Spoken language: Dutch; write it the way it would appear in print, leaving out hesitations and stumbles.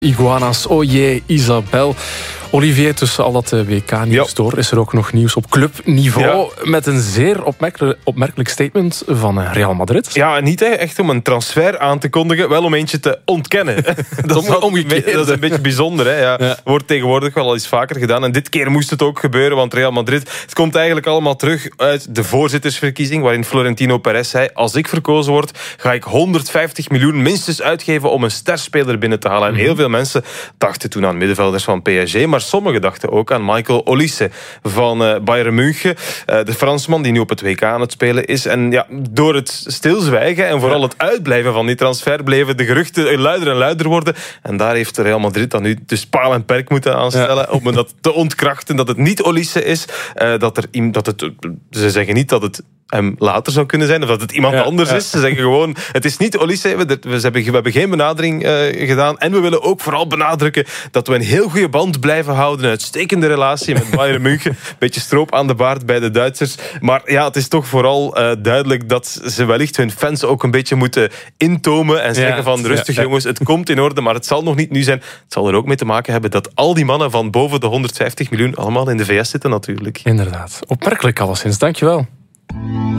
Iguanas, oh jee, Isabel. Olivier, tussen al dat WK-nieuws door is er ook nog nieuws op clubniveau. Met een zeer opmerkelijk statement van Real Madrid. Ja, niet echt om een transfer aan te kondigen, wel om eentje te ontkennen. Dat is een beetje bijzonder. Hè? Ja. Wordt tegenwoordig wel al eens vaker gedaan. En dit keer moest het ook gebeuren, want Real Madrid... Het komt eigenlijk allemaal terug uit de voorzittersverkiezing, waarin Florentino Perez zei, als ik verkozen word, ga ik 150 miljoen minstens uitgeven om een sterspeler binnen te halen. En heel veel mensen dachten toen aan middenvelders van PSG, maar sommigen dachten ook aan Michael Olise van Bayern München. De Fransman die nu op het WK aan het spelen is. En ja, door het stilzwijgen en vooral het uitblijven van die transfer bleven de geruchten luider en luider worden. En daar heeft Real Madrid dan nu dus paal en perk moeten aanstellen om dat te ontkrachten, dat het niet Olise is. Ze zeggen niet dat het hem later zou kunnen zijn, of dat het iemand anders is. Ze zeggen gewoon, het is niet Olise. We hebben geen benadering gedaan. En we willen ook vooral benadrukken dat we een heel goede band blijven houden. Een uitstekende relatie met Bayern München. Beetje stroop aan de baard bij de Duitsers. Maar ja, het is toch vooral duidelijk dat ze wellicht hun fans ook een beetje moeten intomen en zeggen van rustig jongens, het komt in orde, maar het zal nog niet nu zijn. Het zal er ook mee te maken hebben dat al die mannen van boven de 150 miljoen allemaal in de VS zitten natuurlijk. Inderdaad. Opmerkelijk alleszins. Dankjewel.